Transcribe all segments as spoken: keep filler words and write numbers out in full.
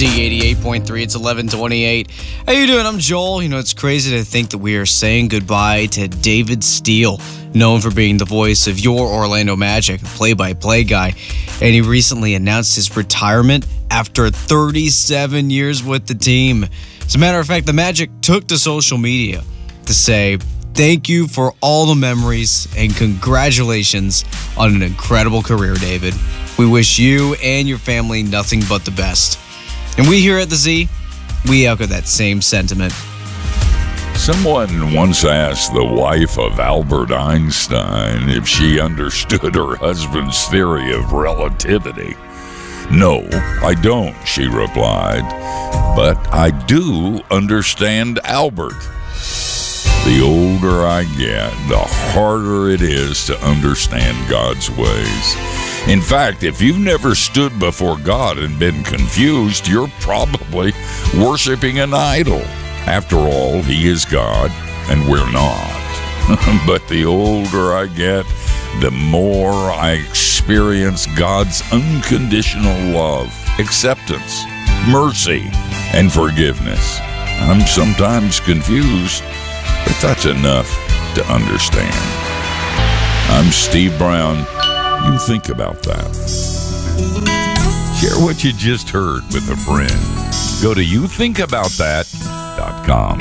Z eighty-eight point three, it's eleven twenty-eight. How you doing? I'm Joel. You know, it's crazy to think that we are saying goodbye to David Steele, known for being the voice of your Orlando Magic, play-by-play guy. And he recently announced his retirement after thirty-seven years with the team. As a matter of fact, the Magic took to social media to say, thank you for all the memories and congratulations on an incredible career, David. We wish you and your family nothing but the best. And we here at The Z, we echo that same sentiment. Someone once asked the wife of Albert Einstein if she understood her husband's theory of relativity. No, I don't, she replied, but I do understand Albert. The older I get, the harder it is to understand God's ways. In fact, if you've never stood before God and been confused, you're probably worshiping an idol. After all, He is God, and we're not. But the older I get, the more I experience God's unconditional love, acceptance, mercy, and forgiveness. I'm sometimes confused, but that's enough to understand. I'm Steve Brown. You think about that. Share what you just heard with a friend. Go to you think about that dot com.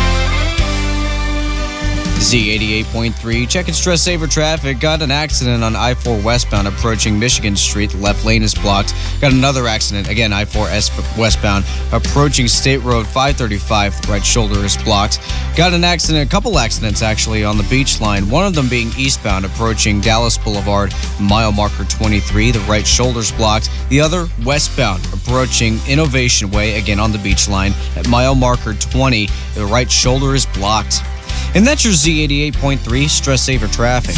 Z eighty-eight point three, checking stress saver traffic. Got an accident on I four westbound approaching Michigan Street. The left lane is blocked. Got another accident, again, I four westbound approaching State Road five thirty-five. The right shoulder is blocked. Got an accident, a couple accidents actually, on the beach line. One of them being eastbound approaching Dallas Boulevard, mile marker twenty-three. The right shoulder's blocked. The other westbound approaching Innovation Way, again on the beach line at mile marker twenty. The right shoulder is blocked. And that's your Z eighty-eight point three stress saver traffic.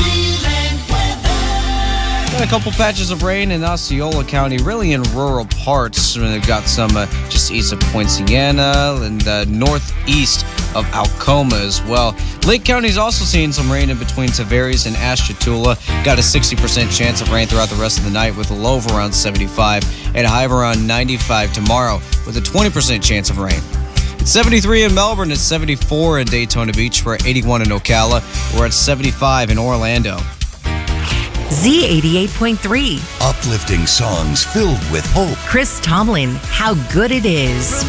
Got a couple patches of rain in Osceola County, really in rural parts. We've got some uh, just east of Poinciana and uh, northeast of Alcoma as well. Lake County is also seeing some rain in between Tavares and Ashtabula. Got a sixty percent chance of rain throughout the rest of the night with a low of around seventy-five and a high of around ninety-five tomorrow with a twenty percent chance of rain. It's seventy-three in Melbourne, it's seventy-four in Daytona Beach, we're at eighty-one in Ocala, we're at seventy-five in Orlando. Z eighty-eight point three. Uplifting songs filled with hope. Chris Tomlin, How Good It Is.